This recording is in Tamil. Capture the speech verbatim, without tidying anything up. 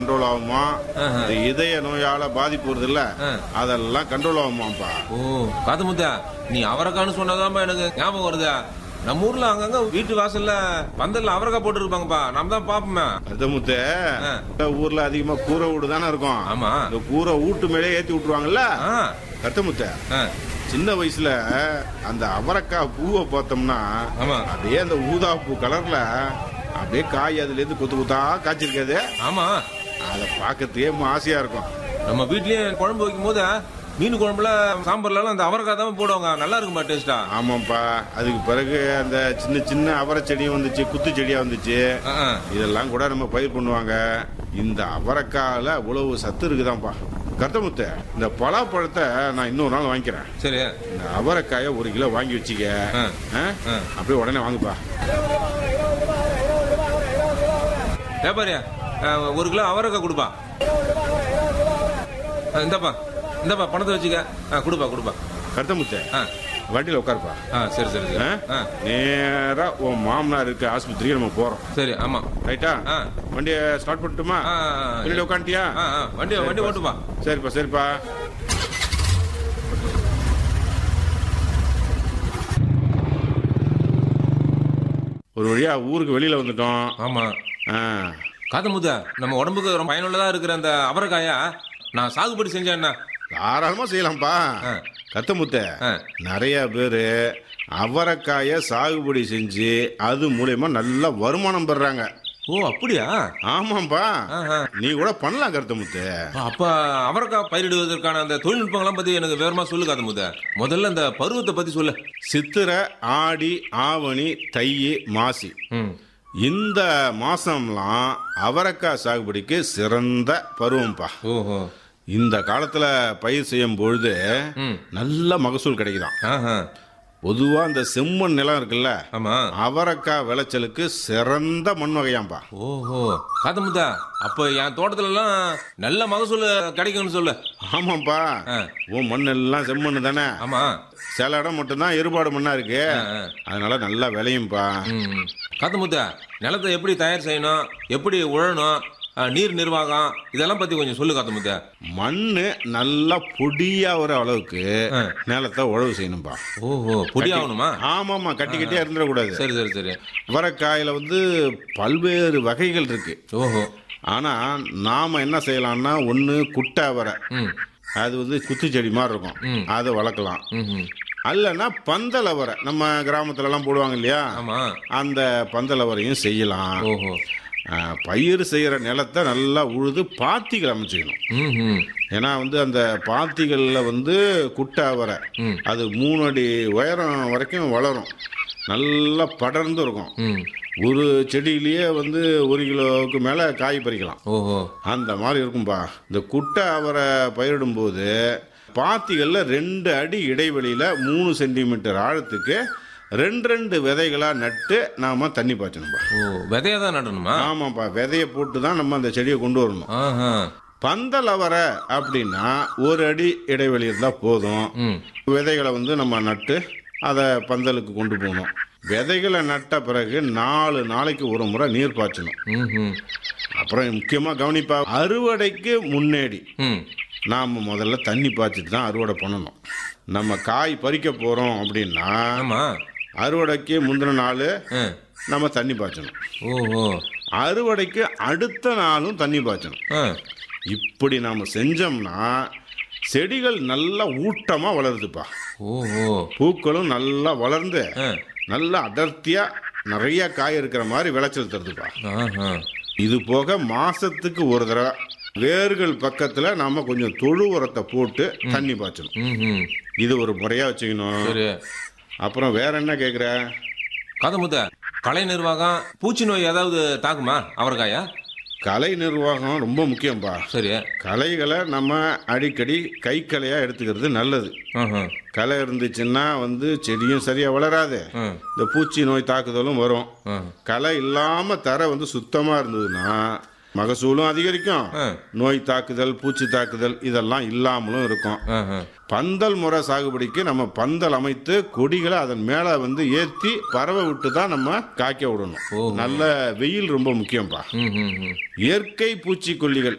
கண்ட்ரோல் ஆகுமா, இந்த இதய நோயால பாதிப்பு வருது இல்ல, அதெல்லாம் கண்ட்ரோல் ஆகுமாப்பா. ஓ காது முத்தா, நீ அவரைக்கான்னு சொன்னதாம்பா எனக்கு ஞாபகம் வருதா. நம்ம ஊர்ல அங்கங்க வீட்டு வாசல்ல பந்தல்ல அவரைக்காய் போட்டு இருப்பாங்கப்பா, நம்ம தான் பாப்போமே. கருத்தமுத்து, ஊர்ல அதிகமா கூரை வீடு தானே இருக்கும். ஆமா, இந்த கூரை வீட்டு மேலே ஏத்தி விட்டுருவாங்கல்ல. கருத்தமுத்து, சின்ன வயசுல அந்த அவரைக்காய் பூவை பார்த்தோம்னா அப்படியே அந்த ஊதா பூ கலர்ல அப்படியே காய் அதுல இருந்து கொத்து கொத்தா காய்ச்சிருக்காது. ஆமா, அதை பார்க்கறதுக்கே ஆசையா இருக்கும். நம்ம வீட்லயே குழம்பு வைக்கும் போது மீன் குழம்புல சாம்பார்ல அந்த அவரைக்காய் தான் போடுவாங்க, நல்லா இருக்குமா டேஸ்டா. ஆமாப்பா, அதுக்கு பிறகு அந்த சின்ன சின்ன அவரை செடியும் வந்துச்சு, குத்து செடியா வந்துச்சு. இதெல்லாம் கூட நம்ம பயிர் பண்ணுவாங்க. இந்த அவரைக்காயில அவ்வளவு சத்து இருக்குதான்ப்பா. கருத்தமுத்து, இந்த பலாப்பழத்தை நான் இன்னொரு நாள் வாங்கிக்கிறேன். சரி, இந்த அவரைக்காய ஒரு கிலோ வாங்கி வச்சுக்க. அப்படியே உடனே வாங்குப்பா. வியாபாரியா, ஒரு கிலோ அவரைக்காய் கொடுப்பா. இந்தப்பா இந்தப்பா பணத்தை வச்சுக்க, கொடுப்பா கொடுப்பா. கருத்தமுத்து, வண்டியில் உட்காருப்பா. சரி சரி சரி. நேரா உன் மாமனார் இருக்க ஆஸ்பத்திரிக்கு நம்ம போறோம். சரி, ஆமா, ரைட்டா. வண்டியை ஸ்டார்ட் பண்ணட்டுமா? வண்டியில் உட்காந்துட்டியா? வண்டி வண்டி ஓட்டுப்பா. சரிப்பா சரிப்பா. ஒரு வழியா ஊருக்கு வெளியில வந்துட்டோம். ஆமா. காதமுதா, நம்ம உடம்புக்கு ரொம்ப பயனுள்ளதா இருக்கிற அந்த அவரைக்காயா நான் சாகுபடி செஞ்சேன்னா தாராளமா செய்யலாம்ப்பா. கத்தமுத்த, நிறைய பேரு அவரைக்காய சாகுபடி செஞ்சு அது மூலயமா நல்ல வருமானம் பெறாங்க. ஓ அப்படியா? ஆமாப்பா, நீ கூட பண்ணலாம் கருத்தமுத்து. அப்ப அவரைக்காய் பயிரிடுவதற்கான அந்த தொழில்நுட்பங்கள்லாம் பத்தி எனக்கு வேறமா சொல்லு காதமுத்த. முதல்ல அந்த பருவத்தை பத்தி சொல்லு. சித்திரை, ஆடி, ஆவணி, தை, மாசி, இந்த மாசம்லாம் அவரைக்காய் சாகுபடிக்கு சிறந்த பருவம்பா. ஓஹோ. இந்த காலத்துல பயிர் செய்யும் பொழுது நல்ல மகசூல் கிடைக்குதான். பொதுவா இந்த செம்மண் நிலம் இருக்குல்ல, அவரைக்காய் விளைச்சலுக்கு சிறந்த மண் வகையாம்பா. ஓஹோ காதமுத்தா, அப்ப என் தோட்டத்துல எல்லாம் நல்ல மகசூல் கிடைக்கும்னு சொல்லு. ஆமாப்பா, உன் மண் எல்லாம் செம்மண் தானே. ஆமா, சில இடம் மட்டும்தான் எருபாடு மண்ணா இருக்கு, அதனால நல்லா விளையும்பா. காதமுத்தா, நிலத்தை எப்படி தயார் செய்யணும், எப்படி உழணும், நீர் நிர்வாகம், இதெல்லாம் பத்தி கொஞ்சம் சொல்லு காதமுத்தா. மண்ணு நல்லா பொடியாகிற அளவுக்கு நிலத்தை உழவு செய்யணும்பா. ஓஹோ, பொடியாகணுமா? ஆமாமா, கட்டி கட்டியா இருந்துடக்கூடாது. சரி சரி சரி. அவரைக்காயில வந்து பல்வேறு வகைகள் இருக்கு. ஓஹோ. ஆனா நாம என்ன செய்யலாம்னா, ஒண்ணு குட்டை அவரை, அது வந்து குத்து செடி மாதிரி இருக்கும், அதை வளர்க்கலாம். அல்லனா பந்தல் அவரை, நம்ம கிராமத்துல எல்லாம் போடுவாங்க இல்லையா, அந்த பந்தல் அவரையும் செய்யலாம். ஓஹோ. பயிர் செய்யற நிலத்தை நல்லா உழுது பாத்திகள் அமைச்சுக்கணும். ஏன்னா வந்து அந்த பாத்திகள்ல வந்து குட்டை அவரை அது மூணு அடி உயரம் வரைக்கும் வளரும், நல்லா படர்ந்து இருக்கும். ஒரு செடியிலேயே வந்து ஒரு கிலோவுக்கு மேல காய் பறிக்கலாம். ஓஹோ. அந்த மாதிரி இருக்கும்பா. இந்த குட்டை அவரை பயிரிடும் போது பாத்திகள்ல ரெண்டு அடி இடைவெளியில மூணு சென்டிமீட்டர் ஆழத்துக்கு ரெண்டு ரெண்டு விதைகளா நட்டு நாம தண்ணி பாய்ச்சணும்பா. ஓ, விதைய தான் நடணுமா? ஆமாப்பா, விதைய போட்டு தான் நம்ம அந்த செடியை கொண்டு வரணும். பந்தல் அவரை அப்படின்னா ஒரு அடி இடைவெளி இருந்தா போதும். விதைகளை வந்து நம்ம நட்டு அதை பந்தலுக்கு கொண்டு போகணும். விதைகளை நட்ட பிறகு நாலு நாளைக்கு ஒரு முறை நீர் பாய்ச்சணும். அப்புறம் முக்கியமா கவனிப்பா, அறுவடைக்கு முன்னேடி நாம முதல்ல தண்ணி பாய்ச்சிட்டு தான் அறுவடை பண்ணணும். நம்ம காய் பறிக்க போறோம் அப்படின்னா அறுவடைக்கு முந்தின நாள் நம்ம தண்ணி பாய்ச்சணும். ஓஹோ. அறுவடைக்கு அடுத்த நாளும் தண்ணி பாய்ச்சணும். இப்படி நாம செஞ்சோம்னா செடிகள் நல்லா ஊட்டமா வளருதுப்பா. ஓஹோ. பூக்களும் நல்லா வளர்ந்து நல்லா அடர்த்தியா நிறைய காய் இருக்கிற மாதிரி விளைச்சல் தருதுப்பா. இது போக மாசத்துக்கு ஒரு தடவை வேர்கள் பக்கத்துல நாம கொஞ்சம் தொழு உரத்தை போட்டு தண்ணி பாய்ச்சணும். இது ஒரு முறையா வச்சுக்கணும். அப்புறம் வேற என்ன கேக்குற காதமுத்த? கலை நிர்வாகம், பூச்சி நோய் ஏதாவது தாக்குமா அவரைக்காயா? கலை நிர்வாகம் ரொம்ப முக்கியம்பா. சரி. களைகளை நம்ம அடிக்கடி கை களையா எடுத்துக்கிறது நல்லது. களை இருந்துச்சுன்னா வந்து செடியும் சரியா வளராது, இந்த பூச்சி நோய் தாக்குதலும் வரும். களை இல்லாம தரை வந்து சுத்தமா இருந்ததுன்னா மகசூலும் அதிகரிக்கும், ஆ. நோய் தாக்குதல், பூச்சி தாக்குதல் இதெல்லாம் இல்லாமலும் இருக்கும். ஆஹா. பந்தல் முறை சாகுபடிக்கு நம்ம பந்தல் அமைத்து கொடிகளை அதன் மேல வந்து ஏற்றி பறவை விட்டு தான் நம்ம காய்க்க விடணும். நல்ல வெயில் ரொம்ப முக்கியம்பா. ம், ம், ம். இயற்கை பூச்சிக்கொல்லிகள்